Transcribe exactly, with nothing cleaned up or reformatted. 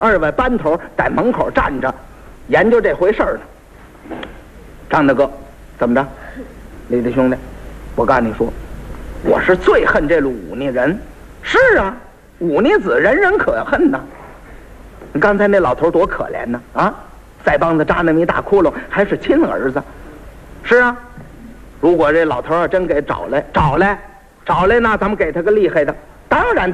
二位班头在门口站着，研究这回事儿呢。张大哥，怎么着？李大兄弟，我告诉你说，我是最恨这路忤逆人。是啊，忤逆子人人可恨呐。你刚才那老头多可怜呢啊！腮帮子扎那么一大窟窿，还是亲儿子。是啊，如果这老头要真给找来，找来，找来，那咱们给他个厉害的。当然